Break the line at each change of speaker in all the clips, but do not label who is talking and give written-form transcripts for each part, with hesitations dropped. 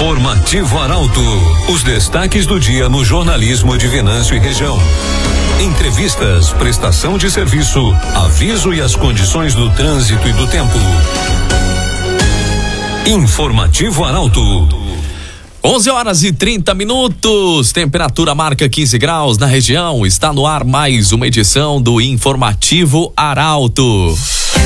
Informativo Arauto. Os destaques do dia no jornalismo de Venâncio e região. Entrevistas, prestação de serviço, aviso e as condições do trânsito e do tempo. Informativo Arauto.
11h30, temperatura marca 15 graus na região. Está no ar mais uma edição do Informativo Arauto.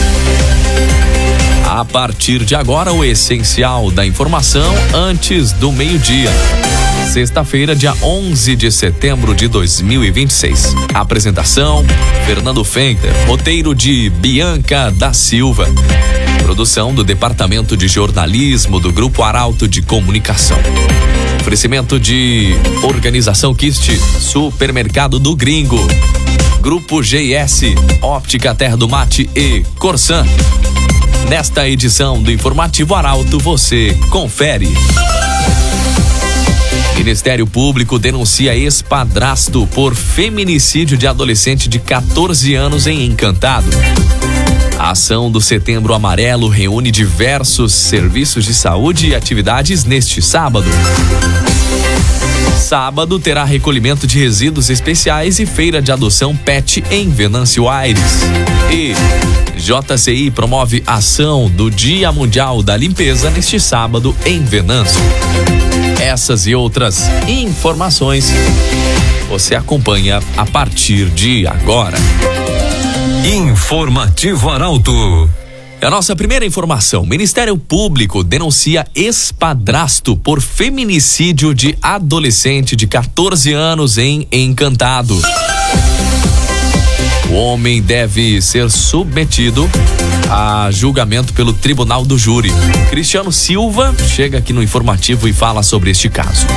A partir de agora, o essencial da informação antes do meio-dia. Sexta-feira, dia 11 de setembro de 2026. Apresentação: Fernando Fenter. Roteiro de Bianca da Silva. Produção do Departamento de Jornalismo do Grupo Arauto de Comunicação. Oferecimento de Organização Kist, Supermercado do Gringo, Grupo GS, Óptica Terra do Mate e Corsan. Nesta edição do Informativo Arauto, você confere. Ministério Público denuncia ex-padrasto por feminicídio de adolescente de 14 anos em Encantado. A ação do Setembro Amarelo reúne diversos serviços de saúde e atividades neste sábado. Sábado terá recolhimento de resíduos especiais e feira de adoção pet em Venâncio Aires. E JCI promove ação do Dia Mundial da Limpeza neste sábado em Venâncio. Essas e outras informações você acompanha a partir de agora.
Informativo Arauto.
A nossa primeira informação: Ministério Público denuncia ex-padrasto por feminicídio de adolescente de 14 anos em Encantado. O homem deve ser submetido a julgamento pelo Tribunal do Júri. Cristiano Silva chega aqui no informativo e fala sobre este caso.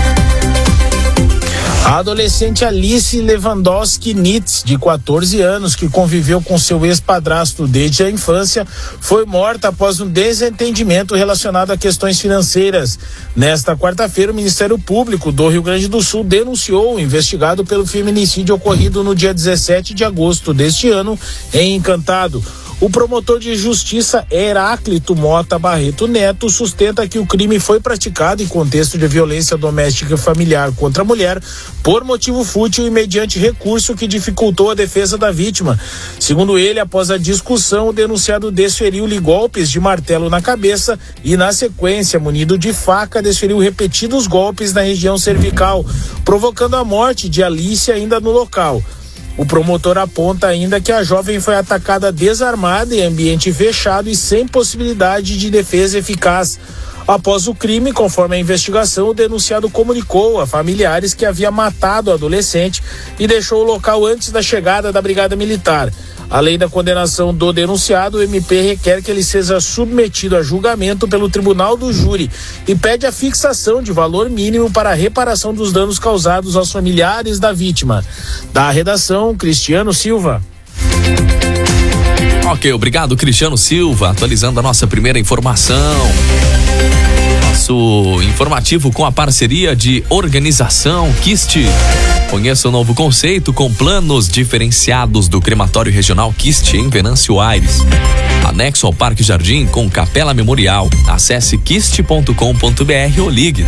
A adolescente Alice Lewandowski Nitz, de 14 anos, que conviveu com seu ex-padrasto desde a infância, foi morta após um desentendimento relacionado a questões financeiras. Nesta quarta-feira, o Ministério Público do Rio Grande do Sul denunciou o investigado pelo feminicídio ocorrido no dia 17 de agosto deste ano, em Encantado. O promotor de justiça Heráclito Mota Barreto Neto sustenta que o crime foi praticado em contexto de violência doméstica e familiar contra a mulher por motivo fútil e mediante recurso que dificultou a defesa da vítima. Segundo ele, após a discussão, o denunciado desferiu-lhe golpes de martelo na cabeça e, na sequência, munido de faca, desferiu repetidos golpes na região cervical, provocando a morte de Alice ainda no local. O promotor aponta ainda que a jovem foi atacada desarmada em ambiente fechado e sem possibilidade de defesa eficaz. Após o crime, conforme a investigação, o denunciado comunicou a familiares que havia matado o adolescente e deixou o local antes da chegada da Brigada Militar. Além da condenação do denunciado, o MP requer que ele seja submetido a julgamento pelo Tribunal do Júri e pede a fixação de valor mínimo para a reparação dos danos causados aos familiares da vítima. Da redação, Cristiano Silva.
Ok, obrigado, Cristiano Silva, atualizando a nossa primeira informação. Nosso informativo com a parceria de Organização Kist. Conheça o novo conceito com planos diferenciados do Crematório Regional Kist em Venâncio Aires. Anexo ao Parque Jardim com Capela Memorial. Acesse kist.com.br ou ligue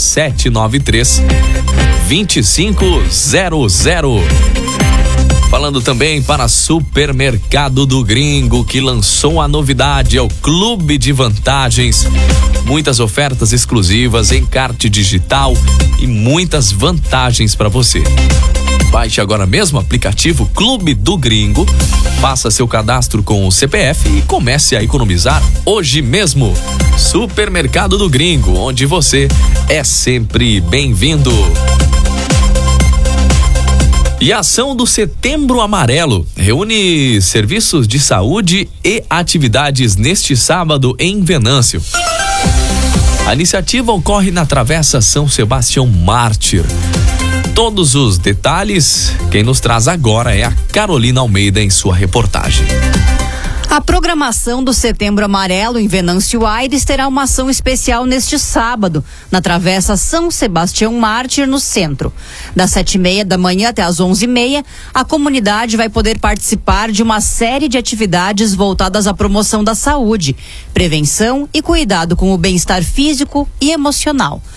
3793-2500. Falando também para Supermercado do Gringo, que lançou a novidade, é o Clube de Vantagens. Muitas ofertas exclusivas, encarte digital e muitas vantagens para você. Baixe agora mesmo o aplicativo Clube do Gringo, faça seu cadastro com o CPF e comece a economizar hoje mesmo. Supermercado do Gringo, onde você é sempre bem-vindo. E a ação do Setembro Amarelo reúne serviços de saúde e atividades neste sábado em Venâncio. A iniciativa ocorre na Travessa São Sebastião Mártir. Todos os detalhes, quem nos traz agora é a Carolina Almeida em sua reportagem.
A programação do Setembro Amarelo em Venâncio Aires terá uma ação especial neste sábado, na Travessa São Sebastião Mártir, no centro. Das 7h30 da manhã até as 11h30, a comunidade vai poder participar de uma série de atividades voltadas à promoção da saúde, prevenção e cuidado com o bem-estar físico e emocional.